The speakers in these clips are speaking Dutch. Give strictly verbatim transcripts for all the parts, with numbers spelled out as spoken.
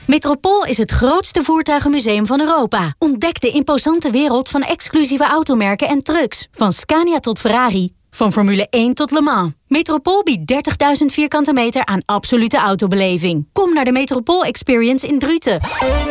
Metropool is het grootste voertuigenmuseum van Europa. Ontdek de imposante wereld van exclusieve automerken en trucks. Van Scania tot Ferrari. Van Formule één tot Le Mans. Metropool biedt dertigduizend vierkante meter aan absolute autobeleving. Kom naar de Metropool Experience in Druten.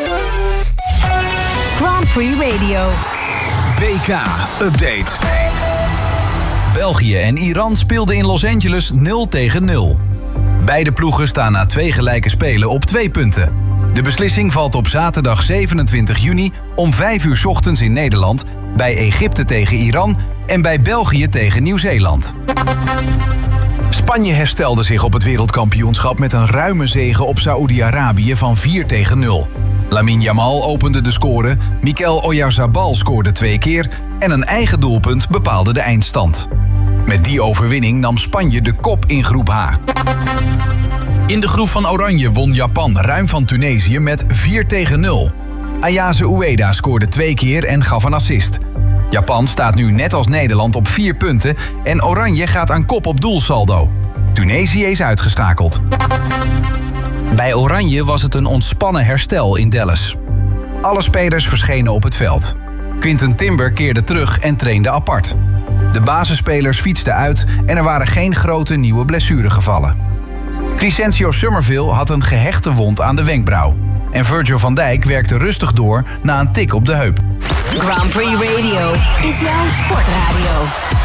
Grand Prix Radio. W K-update. België en Iran speelden in Los Angeles nul tegen nul. Beide ploegen staan na twee gelijke spelen op twee punten. De beslissing valt op zaterdag zevenentwintig juni om vijf uur 's ochtends in Nederland... bij Egypte tegen Iran en bij België tegen Nieuw-Zeeland. Spanje herstelde zich op het wereldkampioenschap met een ruime zege op Saoedi-Arabië van vier tegen nul. Lamine Yamal opende de score, Mikel Oyarzabal scoorde twee keer... en een eigen doelpunt bepaalde de eindstand. Met die overwinning nam Spanje de kop in groep H. In de groep van Oranje won Japan ruim van Tunesië met vier tegen nul. Ayase Ueda scoorde twee keer en gaf een assist. Japan staat nu net als Nederland op vier punten... en Oranje gaat aan kop op doelsaldo. Tunesië is uitgeschakeld. Bij Oranje was het een ontspannen herstel in Dallas. Alle spelers verschenen op het veld. Quinten Timber keerde terug en trainde apart. De basisspelers fietsten uit en er waren geen grote nieuwe blessuregevallen. Crescencio Summerville had een gehechte wond aan de wenkbrauw. En Virgil van Dijk werkte rustig door na een tik op de heup. Grand Prix Radio is jouw sportradio.